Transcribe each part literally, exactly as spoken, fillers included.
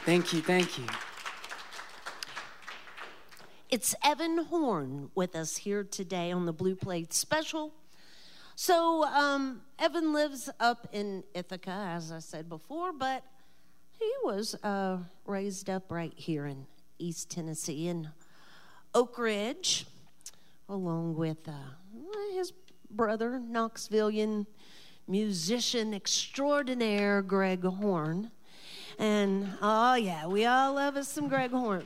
Thank you, thank you. It's Evan Horn with us here today on the Blue Plate Special. So, um, Evan lives up in Ithaca, as I said before, but he was uh, raised up right here in East Tennessee in Oak Ridge, along with uh, his brother, Knoxvillian musician extraordinaire Greg Horn. And, oh yeah, we all love us some Greg Horn.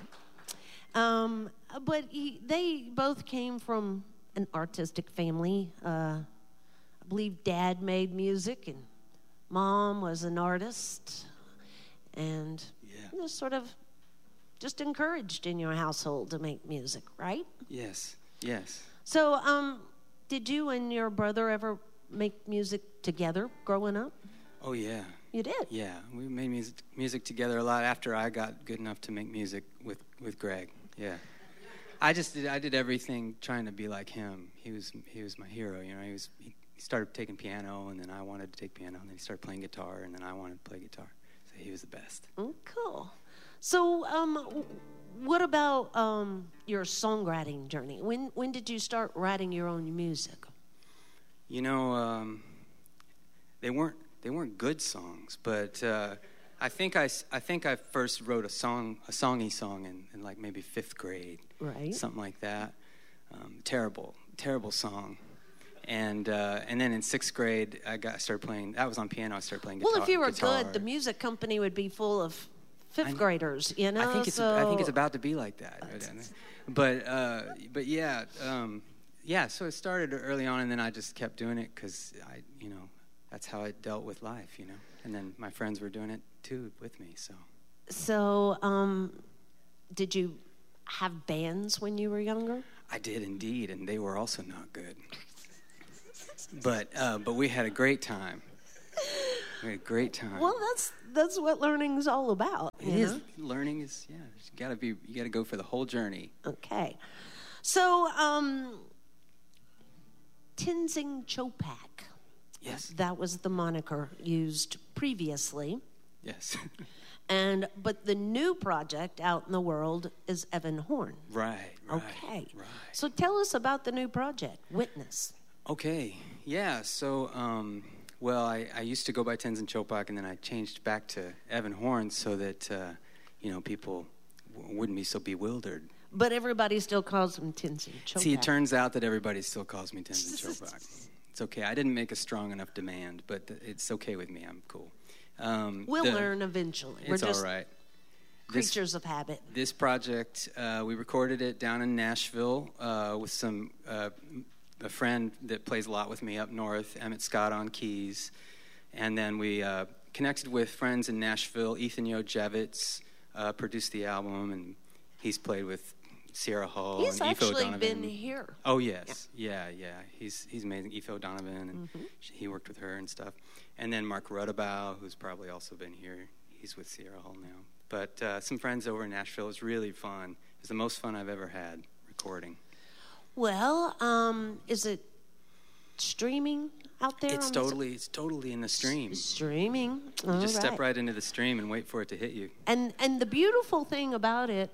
Um, but he, they both came from an artistic family. Uh, I believe Dad made music and Mom was an artist. And Yeah. just sort of just encouraged in your household to make music, right? Yes, yes. So, um, did you and your brother ever make music together growing up? Oh, yeah. You did? Yeah, we made music, music together a lot after I got good enough to make music with, with Greg. Yeah. I just did, I did everything trying to be like him. He was he was my hero, you know. He was he, he started taking piano, and then I wanted to take piano, and then he started playing guitar, and then I wanted to play guitar. So he was the best. Oh, cool. So, um, what about um, your songwriting journey? When when did you start writing your own music? You know, um, they weren't they weren't good songs, but uh, I think I, I think I first wrote a song a songy song in, in like maybe fifth grade, Right. something like that. Um, terrible, terrible song. And uh, and then in sixth grade, I got started playing. That was on piano. I started playing guitar. Well, if you were guitar. good, the music company would be full of fifth I- graders. You know, I think it's so I think it's about to be like that. But uh, but yeah, um, yeah. So it started early on, and then I just kept doing it because I, you know, that's how I dealt with life, you know. And then my friends were doing it too with me. So So, um, did you have bands when you were younger? I did indeed, and they were also not good. But uh, but we had a great time. We had a great time. Well, that's that's what learning's all about. It you is know? learning is yeah. You gotta be you gotta go for the whole journey. Okay. So, um, Tenzing Chopak. Yes. That was the moniker used previously. Yes. And but the new project out in the world is Evan Horn. right. Right. Okay. Right. So tell us about the new project, Witness. Okay, yeah, so, um, well, I, I used to go by Tenzin Chopak, and then I changed back to Evan Horn so that, uh, you know, people w- wouldn't be so bewildered. But everybody still calls him Tenzin Chopak. See, it turns out that everybody still calls me Tenzin Chopak. It's okay. I didn't make a strong enough demand, but th- it's okay with me. I'm cool. Um, We'll the- learn eventually. It's We're just all right. This- creatures of habit. This project, uh, we recorded it down in Nashville uh, with some uh, a friend that plays a lot with me up north, Emmett Scott on keys, and then we uh, connected with friends in Nashville. Ethan Yojevitz uh, produced the album, and he's played with Sierra Hull He's and Ifo actually Donovan. been here. Oh yes, yeah, yeah. He's he's amazing. Ifo Donovan, and Mm-hmm. she, he worked with her and stuff. And then Mark Rudabow, who's probably also been here. He's with Sierra Hull now. But uh, some friends over in Nashville. It was really fun. It was the most fun I've ever had recording. Well, um, is it streaming out there? It's on the- totally it's totally in the stream. streaming. You All just step right. right into the stream and wait for it to hit you. And and the beautiful thing about it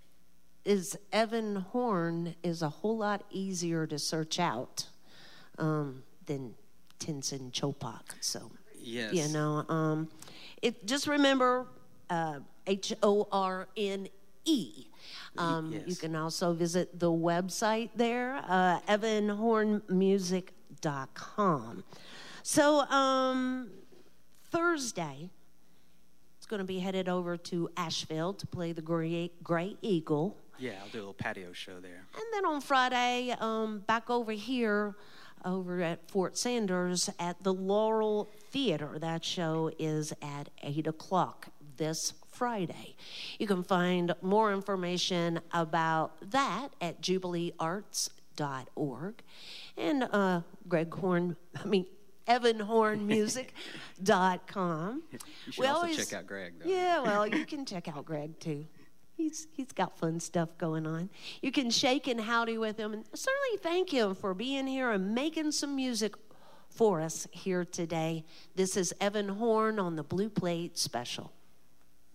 is Evan Horn is a whole lot easier to search out um, than Tenzin Chopak. So Yes. you know, um, it just remember uh, H O R N E. Um, yes. You can also visit the website there, uh, evan horn music dot com. So um, Thursday, it's going to be headed over to Asheville to play the Gray, Gray Eagle. Yeah, I'll do a little patio show there. And then on Friday, um, back over here, over at Fort Sanders at the Laurel Theater. That show is at eight o'clock this Friday. You can find more information about that at jubilee arts dot org. And uh, Greg Horn, I mean, evan horn music dot com. You should We also always- check out Greg, though. Yeah, well, you can check out Greg, too. He's He's got fun stuff going on. You can shake and howdy with him. And certainly thank him for being here and making some music for us here today. This is Evan Horn on the Blue Plate Special.